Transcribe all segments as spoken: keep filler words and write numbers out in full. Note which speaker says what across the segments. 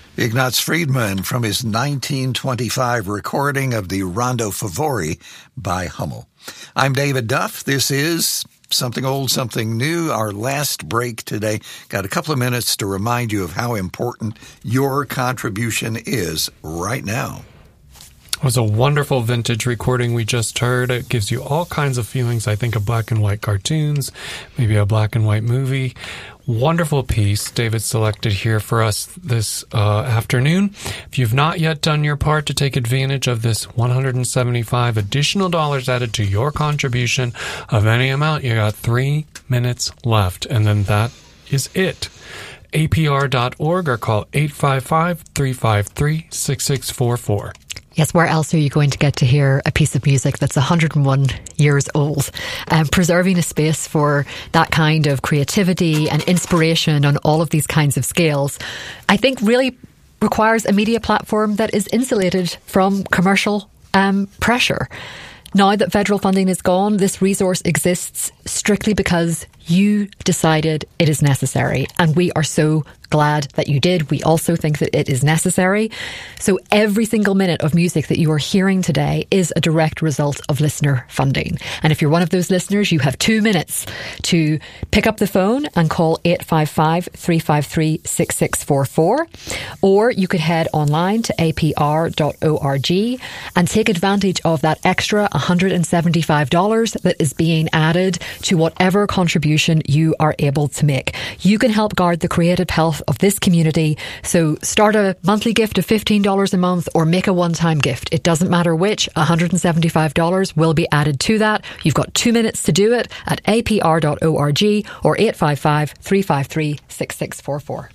Speaker 1: Ignaz Friedman from his nineteen twenty-five recording of the Rondo Favori by Hummel. I'm David Duff. This is Something Old, Something New, our last break today. Got a couple of minutes to remind you of how important your contribution is right now.
Speaker 2: It was a wonderful vintage recording we just heard. It gives you all kinds of feelings, I think, of black and white cartoons, maybe a black and white movie. Wonderful piece David selected here for us this uh, afternoon. If you've not yet done your part to take advantage of this one hundred seventy-five additional dollars added to your contribution of any amount, you got three minutes left, and then that is it. A P R dot org or call eight five five, three five three, six six four four.
Speaker 3: Yes, where else are you going to get to hear a piece of music that's one hundred one years old? Um, preserving a space for that kind of creativity and inspiration on all of these kinds of scales, I think really requires a media platform that is insulated from commercial um, pressure. Now that federal funding is gone, this resource exists strictly because you decided it is necessary. And we are so glad that you did. We also think that it is necessary. So every single minute of music that you are hearing today is a direct result of listener funding. And if you're one of those listeners, you have two minutes to pick up the phone and call eight five five, three five three, six six four four. Or you could head online to A P R dot org and take advantage of that extra one hundred seventy-five dollars that is being added to whatever contribution you are able to make. You can help guard the creative health of this community. So start a monthly gift of fifteen dollars a month or make a one-time gift. It doesn't matter which, one hundred seventy-five dollars will be added to that. You've got two minutes to do it at A P R dot org or eight five five, three five three, six six four four.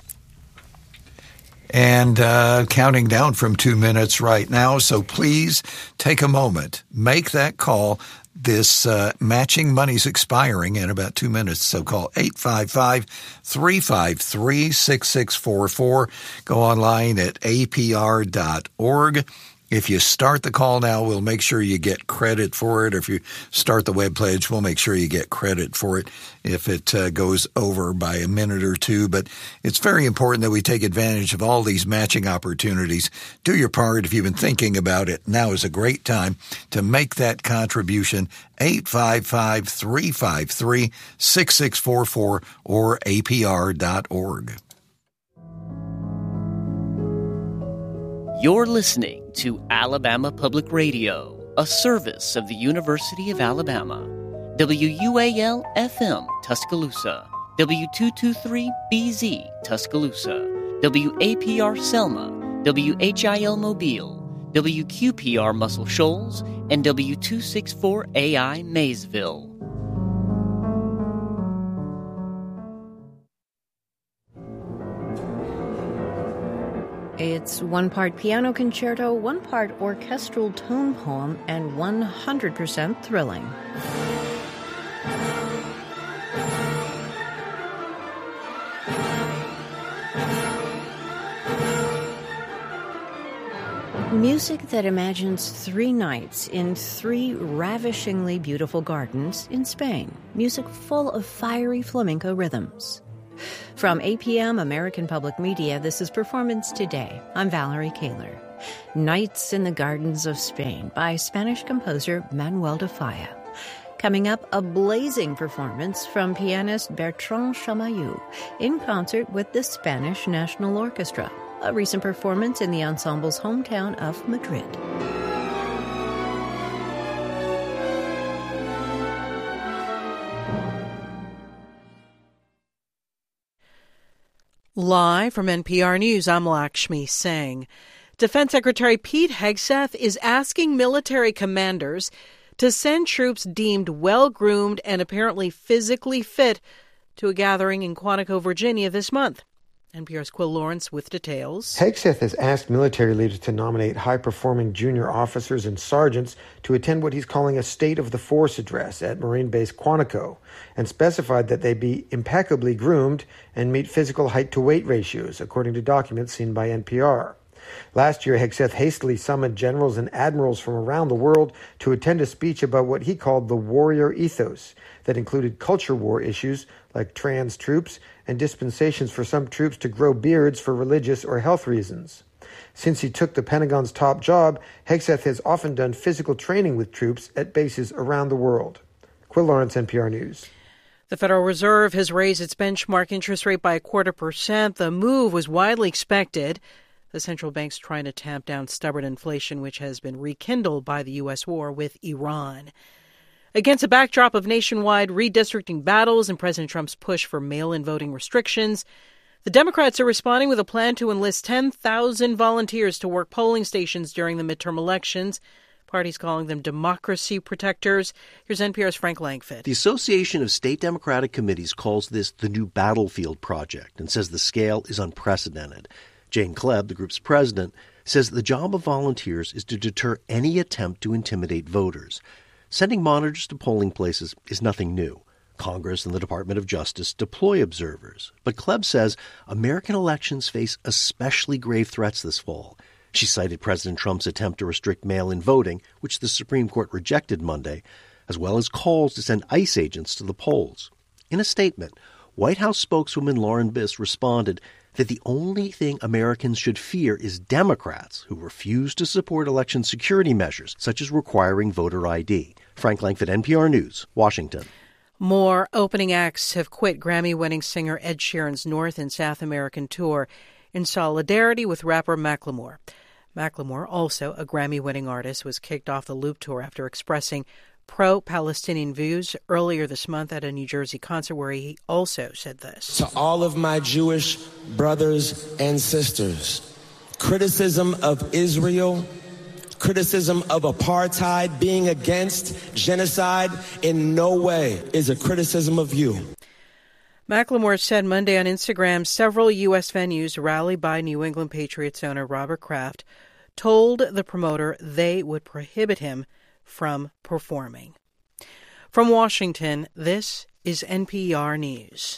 Speaker 1: And uh, counting down from two minutes right now, so please take a moment, make that call. This uh, matching money's expiring in about two minutes, so call eight five five, three five three, six six four four. Go online at A P R dot org. If you start the call now, we'll make sure you get credit for it. Or if you start the web page, we'll make sure you get credit for it if it uh, goes over by a minute or two. But it's very important that we take advantage of all these matching opportunities. Do your part. If you've been thinking about it, now is a great time to make that contribution. eight five five, three five three, six six four four or A P R dot org.
Speaker 4: You're listening to Alabama Public Radio, a service of the University of Alabama. W U A L F M, Tuscaloosa. W two twenty-three B Z, Tuscaloosa. W A P R Selma. W H I L Mobile. W Q P R Muscle Shoals. And W two sixty-four A I Maysville.
Speaker 5: It's one part piano concerto, one part orchestral tone poem, and one hundred percent thrilling. Music that imagines three nights in three ravishingly beautiful gardens in Spain. Music full of fiery flamenco rhythms. From A P M American Public Media, this is Performance Today. I'm Valerie Kaler. Nights in the Gardens of Spain by Spanish composer Manuel de Falla. Coming up, a blazing performance from pianist Bertrand Chamayou in concert with the Spanish National Orchestra. A recent performance in the ensemble's hometown of Madrid.
Speaker 6: Live from N P R News, I'm Lakshmi Singh. Defense Secretary Pete Hegseth is asking military commanders to send troops deemed well-groomed and apparently physically fit to a gathering in Quantico, Virginia this month. N P R's Quill Lawrence with details.
Speaker 7: Hegseth has asked military leaders to nominate high-performing junior officers and sergeants to attend what he's calling a State of the Force address at Marine Base Quantico, and specified that they be impeccably groomed and meet physical height-to-weight ratios, according to documents seen by N P R. Last year, Hegseth hastily summoned generals and admirals from around the world to attend a speech about what he called the warrior ethos that included culture war issues like trans troops and dispensations for some troops to grow beards for religious or health reasons. Since he took the Pentagon's top job, Hegseth has often done physical training with troops at bases around the world. Quill Lawrence, N P R News.
Speaker 6: The Federal Reserve has raised its benchmark interest rate by a quarter percent. The move was widely expected. The central bank's trying to tamp down stubborn inflation, which has been rekindled by the U S war with Iran. Against a backdrop of nationwide redistricting battles and President Trump's push for mail-in voting restrictions, the Democrats are responding with a plan to enlist ten thousand volunteers to work polling stations during the midterm elections. Parties calling them democracy protectors. Here's N P R's Frank Langfitt.
Speaker 8: The Association of State Democratic Committees calls this the new battlefield project and says the scale is unprecedented. Jane Klebb, the group's president, says the job of volunteers is to deter any attempt to intimidate voters. Sending monitors to polling places is nothing new. Congress and the Department of Justice deploy observers. But Klebb says American elections face especially grave threats this fall. She cited President Trump's attempt to restrict mail-in voting, which the Supreme Court rejected Monday, as well as calls to send ICE agents to the polls. In a statement, White House spokeswoman Lauren Biss responded that the only thing Americans should fear is Democrats who refuse to support election security measures, such as requiring voter I D. Frank Langfitt, N P R News, Washington.
Speaker 6: More opening acts have quit Grammy-winning singer Ed Sheeran's North and South American tour in solidarity with rapper Macklemore. Macklemore, also a Grammy-winning artist, was kicked off the Loop Tour after expressing pro-Palestinian views earlier this month at a New Jersey concert where he also said this.
Speaker 9: To all of my Jewish brothers and sisters, criticism of Israel, criticism of apartheid, being against genocide in no way is a criticism of you.
Speaker 6: Macklemore said Monday on Instagram several U S venues rallied by New England Patriots owner Robert Kraft told the promoter they would prohibit him from performing. From Washington, this is N P R News.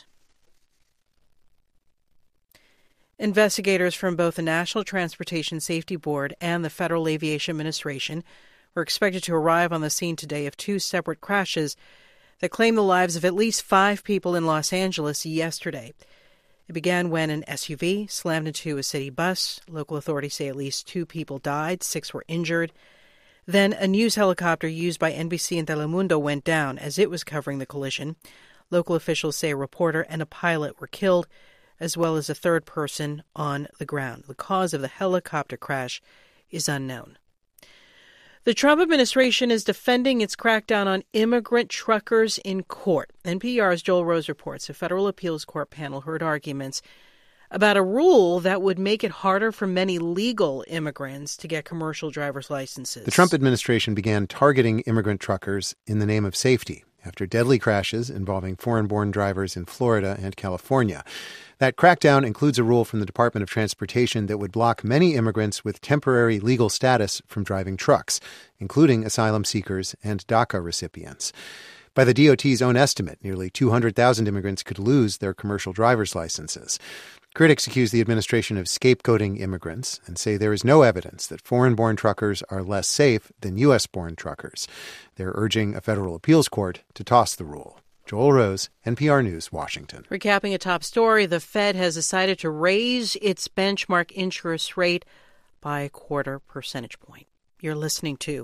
Speaker 6: Investigators from both the National Transportation Safety Board and the Federal Aviation Administration were expected to arrive on the scene today of two separate crashes that claimed the lives of at least five people in Los Angeles yesterday. It began when an S U V slammed into a city bus. Local authorities say at least two people died, six were injured. Then a news helicopter used by N B C and Telemundo went down as it was covering the collision. Local officials say a reporter and a pilot were killed, as well as a third person on the ground. The cause of the helicopter crash is unknown. The Trump administration is defending its crackdown on immigrant truckers in court. N P R's Joel Rose reports a federal appeals court panel heard arguments about a rule that would make it harder for many legal immigrants to get commercial driver's licenses.
Speaker 10: The Trump administration began targeting immigrant truckers in the name of safety after deadly crashes involving foreign-born drivers in Florida and California. That crackdown includes a rule from the Department of Transportation that would block many immigrants with temporary legal status from driving trucks, including asylum seekers and DACA recipients. By the D O T's own estimate, nearly two hundred thousand immigrants could lose their commercial driver's licenses. Critics accuse the administration of scapegoating immigrants and say there is no evidence that foreign-born truckers are less safe than U S-born truckers. They're urging a federal appeals court to toss the rule. Joel Rose, N P R News, Washington.
Speaker 6: Recapping a top story, the Fed has decided to raise its benchmark interest rate by a quarter percentage point. You're listening to